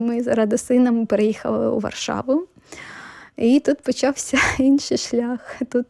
Ми заради сина ми переїхали у Варшаву. І тут почався інший шлях. Тут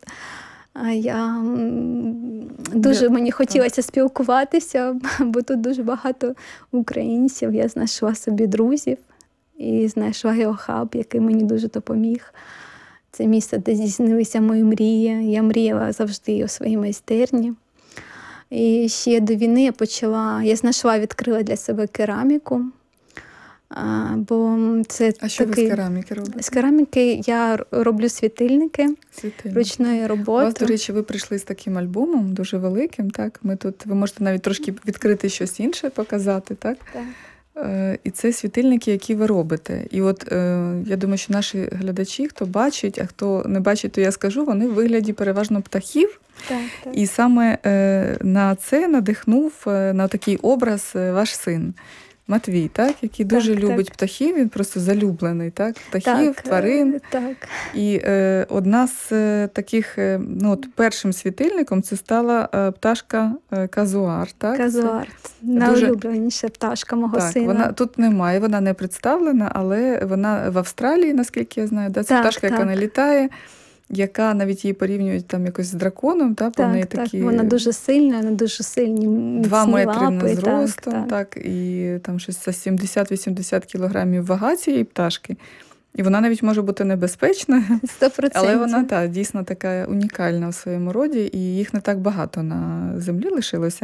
дуже мені хотілося спілкуватися, бо тут дуже багато українців. Я знайшла собі друзів і знайшла Йохаб, який мені дуже допоміг. Це місце, де здійснилися мої мрії. Я мріяла завжди у своїй майстерні. І ще до війни я знайшла, відкрила для себе кераміку. Бо це що ви з кераміки робите? З кераміки я роблю світильники ручної роботи. У вас, до речі, ви прийшли з таким альбомом, дуже великим, так? Ви можете навіть трошки відкрити щось інше, показати, так? Так. І це світильники, які ви робите. І от я думаю, що наші глядачі, хто бачить, а хто не бачить, то я скажу, вони в вигляді переважно птахів. Так. І саме на це надихнув, на такий образ ваш син Матвій, так? Який дуже любить птахів, він просто залюблений, так? Птахів, тварин. Так. І одна з таких, першим світильником це стала пташка казуар, так? Казуар. Найулюбленіша пташка мого сина. Вона тут немає, вона не представлена, але вона в Австралії, наскільки я знаю, це пташка, яка не літає, яка навіть її порівнюють там якось з драконом, так? Вона дуже сильна, вона дуже сильні міцні 2 метри лапи, зростом, і там щось 70-80 кілограмів вага цієї пташки. І вона навіть може бути небезпечною, 100%. Але вона дійсно така унікальна в своєму роді, і їх не так багато на землі лишилося.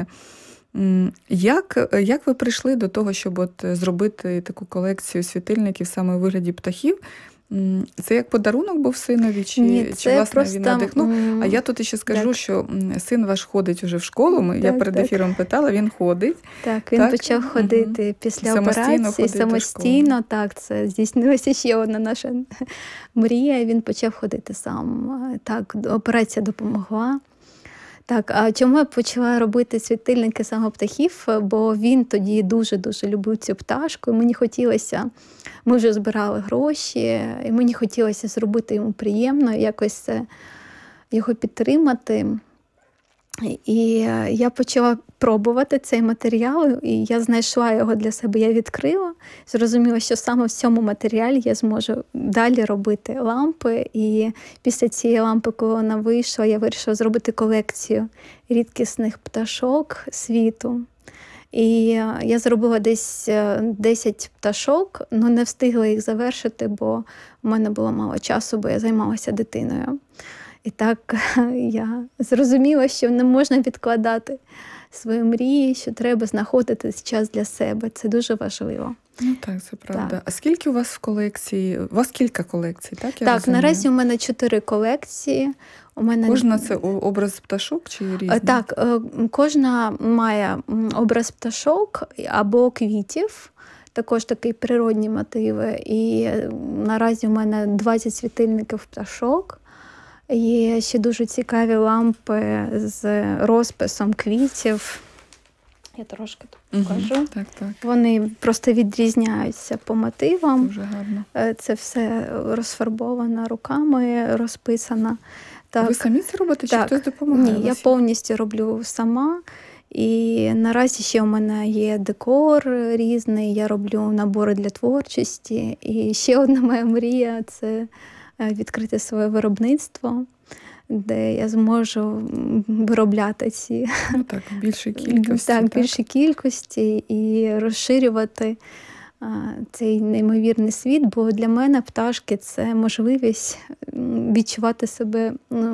Як ви прийшли до того, щоб зробити таку колекцію світильників саме у вигляді птахів? Це як подарунок був синові, чи власне просто він надихнув? А я тут ще скажу, що син ваш ходить уже в школу, я перед ефіром питала, він ходить. Так, він почав ходити після операції, самостійно. Так, це здійснилася ще одна наша мрія, він почав ходити сам. Так, операція допомогла. Так, а чому я почала робити світильники саме птахів? Бо він тоді дуже-дуже любив цю пташку. І мені хотілося, ми вже збирали гроші, і мені хотілося зробити йому приємно, якось його підтримати. І я почала пробувати цей матеріал, і я знайшла його для себе, я відкрила. Зрозуміла, що саме в цьому матеріалі я зможу далі робити лампи. І після цієї лампи, коли вона вийшла, я вирішила зробити колекцію рідкісних пташок світу. І я зробила десь 10 пташок, але не встигла їх завершити, бо в мене було мало часу, бо я займалася дитиною. І так я зрозуміла, що не можна відкладати свої мрії, що треба знаходити час для себе. Це дуже важливо. Так, це правда. Так. А скільки у вас в колекції? У вас кілька колекцій, так? Так, наразі у мене 4 колекції. Кожна це образ пташок чи різні? Так, кожна має образ пташок або квітів. Також такі природні мотиви. І наразі у мене 20 світильників пташок. Є ще дуже цікаві лампи з розписом квітів. Я трошки тут покажу. Так. Вони просто відрізняються по мотивам. Дуже гарно. Це все розфарбовано руками, розписано. Так. Ви самі це робите, чи хтось допомагає? Ні, я повністю роблю сама. І наразі ще у мене є декор різний, я роблю набори для творчості. І ще одна моя мрія – це відкрити своє виробництво, де я зможу виробляти ці більшій кількості. Більшій кількості і розширювати цей неймовірний світ, бо для мене пташки – це можливість відчувати себе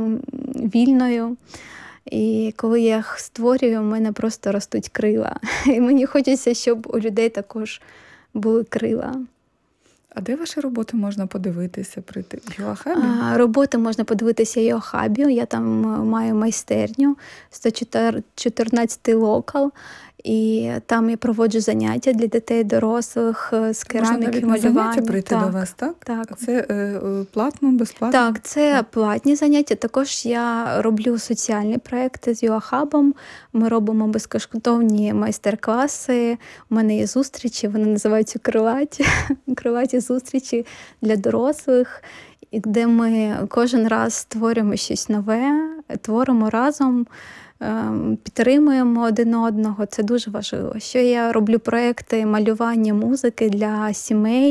вільною. І коли я їх створюю, у мене просто ростуть крила. І мені хочеться, щоб у людей також були крила. А де ваші роботи можна подивитися? Прийти в Йохабі? Роботи можна подивитися в Йохабі. Я там маю майстерню, 114 локал. І там я проводжу заняття для дітей і дорослих з кераміки, малювання. Можна навіть на заняття прийти до вас, так? Так. А це платно, безплатно? Так, це платні заняття. Також я роблю соціальні проекти з Йохабом. Ми робимо безкоштовні майстер-класи. У мене є зустрічі, вони називаються крилаті зустрічі для дорослих, де ми кожен раз створюємо щось нове, творимо разом, підтримуємо один одного. Це дуже важливо. Що я роблю проекти малювання музики для сімей.